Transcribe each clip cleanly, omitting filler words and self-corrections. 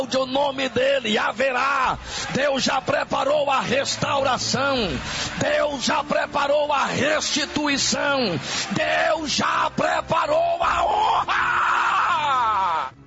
o nome dele haverá. Deus já preparou a restauração, Deus já preparou a restituição, Deus já preparou a honra.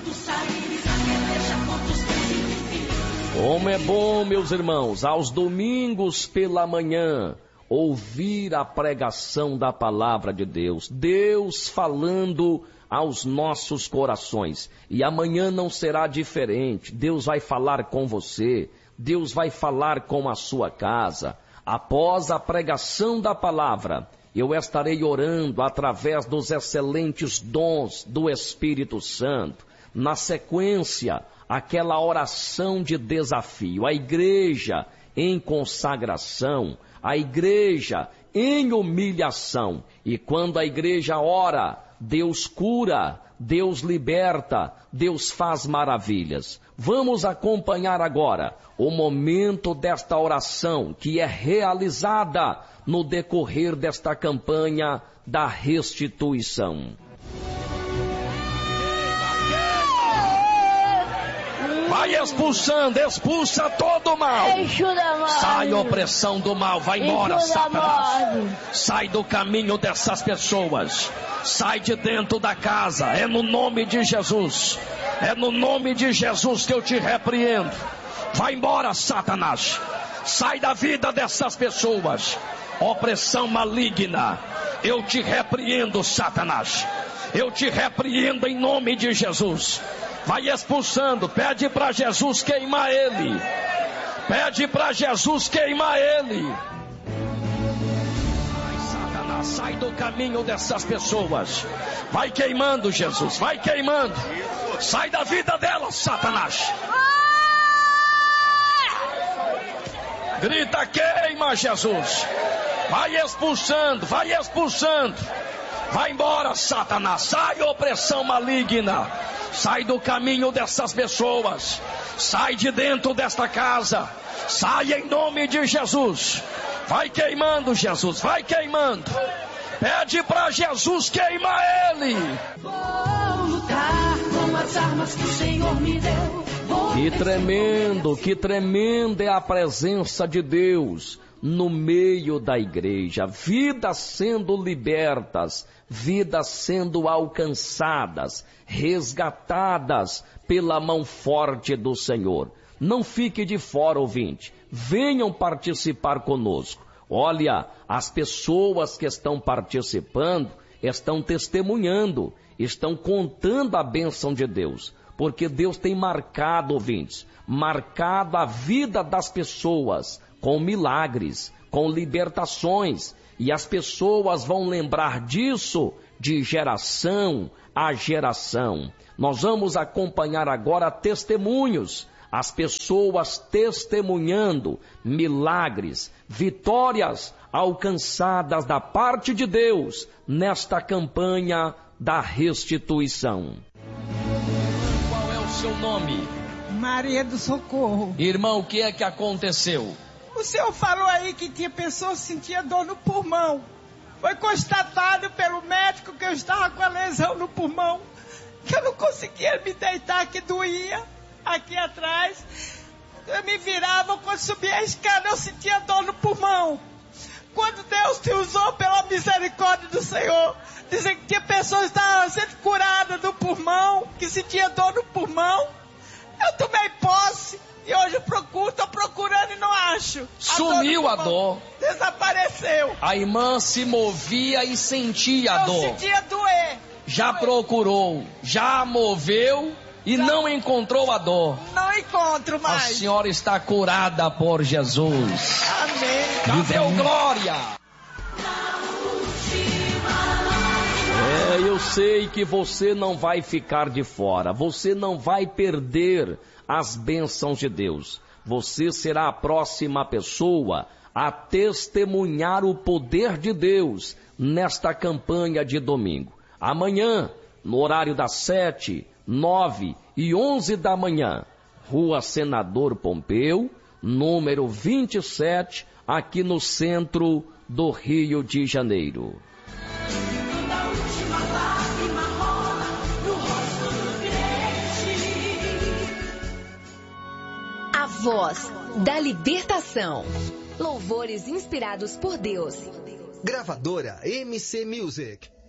Como é bom, meus irmãos, aos domingos pela manhã, ouvir a pregação da palavra de Deus, Deus falando aos nossos corações. E amanhã não será diferente. Deus vai falar com você, Deus vai falar com a sua casa. Após a pregação da palavra, eu estarei orando através dos excelentes dons do Espírito Santo. Na sequência, aquela oração de desafio, a igreja em consagração, a igreja em humilhação. E quando a igreja ora, Deus cura, Deus liberta, Deus faz maravilhas. Vamos acompanhar agora o momento desta oração que é realizada no decorrer desta campanha da restituição. Vai expulsando, expulsa todo o mal. Sai a opressão do mal, vai embora, Satanás. Sai do caminho dessas pessoas. Sai de dentro da casa. É no nome de Jesus. É no nome de Jesus que eu te repreendo. Vai embora, Satanás. Sai da vida dessas pessoas. Opressão maligna. Eu te repreendo, Satanás. Eu te repreendo em nome de Jesus. Vai expulsando, pede para Jesus queimar ele. Pede para Jesus queimar ele. Vai, Satanás, sai do caminho dessas pessoas. Vai queimando, Jesus, vai queimando. Sai da vida delas, Satanás. Grita, queima, Jesus. Vai expulsando, vai expulsando. Vai embora, Satanás. Sai, opressão maligna. Sai do caminho dessas pessoas. Sai de dentro desta casa. Sai em nome de Jesus. Vai queimando, Jesus. Vai queimando. Pede para Jesus queimar ele. Vou lutar com as armas que o Senhor me deu. Que tremenda é a presença de Deus no meio da igreja. Vidas sendo libertas, vidas sendo alcançadas, resgatadas pela mão forte do Senhor. Não fique de fora, ouvinte. Venham participar conosco. Olha, as pessoas que estão participando estão testemunhando, estão contando a bênção de Deus. Porque Deus tem marcado, ouvintes, marcado a vida das pessoas com milagres, com libertações. E as pessoas vão lembrar disso de geração a geração. Nós vamos acompanhar agora testemunhos. As pessoas testemunhando milagres, vitórias alcançadas da parte de Deus nesta campanha da restituição. Qual é o seu nome? Maria do Socorro. Irmão, o que é que aconteceu? O senhor falou aí que tinha pessoas que sentiam dor no pulmão. Foi constatado pelo médico que eu estava com a lesão no pulmão, que eu não conseguia me deitar, que doía aqui atrás. Eu me virava, quando subia a escada eu sentia dor no pulmão. Quando Deus te usou pela misericórdia do Senhor, dizem que tinha pessoas que estavam sendo curadas do pulmão, que sentia dor no pulmão. Eu tomei posse e hoje estou procurando e não acho. Sumiu a dor. Desapareceu. A irmã se movia e sentia a dor. Eu sentia doer. Já procurou, já moveu e não encontrou a dor. Não encontro mais. A senhora está curada por Jesus. Amém. Cadê o glória? Eu sei que você não vai ficar de fora, você não vai perder as bênçãos de Deus. Você será a próxima pessoa a testemunhar o poder de Deus nesta campanha de domingo. Amanhã, no horário das 7, 9 e 11 da manhã, Rua Senador Pompeu, número 27, aqui no centro do Rio de Janeiro. voz da libertação. Louvores inspirados por Deus. Gravadora MC Music.